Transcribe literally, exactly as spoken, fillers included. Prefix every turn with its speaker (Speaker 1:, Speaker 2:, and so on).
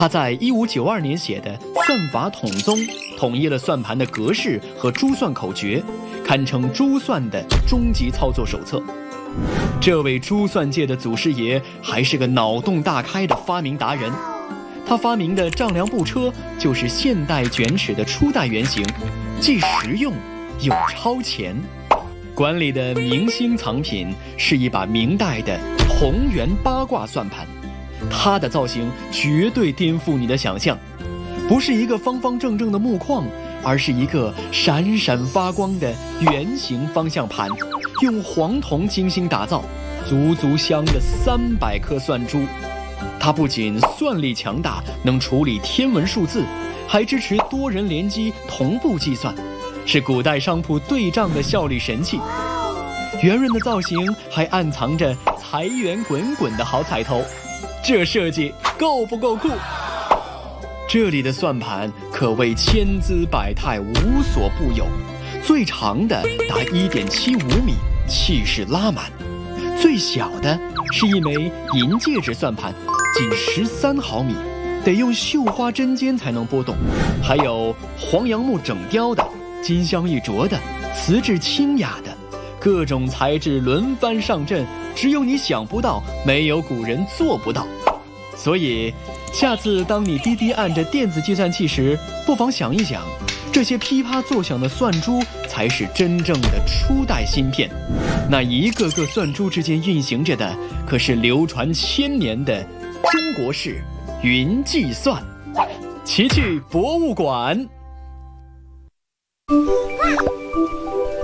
Speaker 1: 他在一五九二年写的《算法统宗》统一了算盘的格式和珠算口诀，堪称珠算的终极操作手册。这位珠算界的祖师爷还是个脑洞大开的发明达人。他发明的丈量步车就是现代卷尺的初代原型，既实用又超前。馆里的明星藏品是一把明代的同源八卦算盘，它的造型绝对颠覆你的想象，不是一个方方正正的木框，而是一个闪闪发光的圆形方向盘，用黄铜精心打造，足足镶了三百颗算珠。它不仅算力强大，能处理天文数字，还支持多人联机同步计算，是古代商铺对账的效率神器。圆润的造型还暗藏着财源滚滚的好彩头，这设计够不够酷？这里的算盘可谓千姿百态，无所不有，最长的达 一点七五米，气势拉满；最小的是一枚银戒指算盘，仅十三毫米，得用绣花针尖才能拨动。还有黄杨木整雕的、金镶玉琢的、瓷质清雅的，各种材质轮番上阵，只有你想不到，没有古人做不到。所以下次当你滴滴按着电子计算器时，不妨想一想，这些噼啪作响的算珠才是真正的初代芯片。那一个个算珠之间运行着的，可是流传千年的中国式云计算。奇趣博物馆。
Speaker 2: 哇